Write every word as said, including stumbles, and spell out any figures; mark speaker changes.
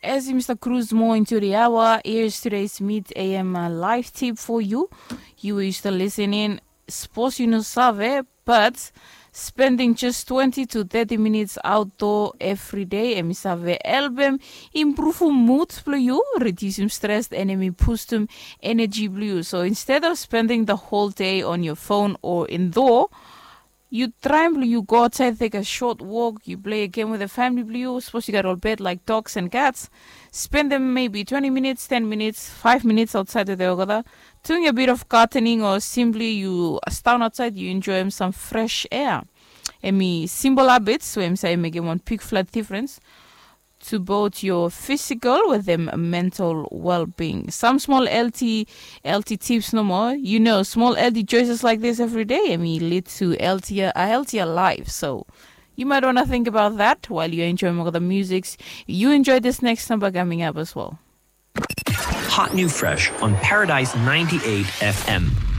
Speaker 1: as Mister Cruz more into the hour, here's today's Mid A M uh, live tip for you. You used to listen in Sports you know save, but spending just twenty to thirty minutes outdoor every day and save album improve mood for you, reduce stress and boost energy blue. So instead of spending the whole day on your phone or indoor, you try and you go outside, take a short walk, you play a game with the family blue. Suppose you got all bed like dogs and cats. Spend them maybe twenty minutes, ten minutes, five minutes outside of the ogada, doing a bit of gardening or simply you stand outside, you enjoy some fresh air. Emi simple habits, so I'm saying make one big flat difference to both your physical with them mental well-being. Some small L T L T tips no more. You know, small L T choices like this every day, I mean, lead to healthier, a healthier life. So you might want to think about that while you enjoy more of the musics. You enjoy this next number coming up as well.
Speaker 2: Hot New Fresh on Paradise ninety-eight F M.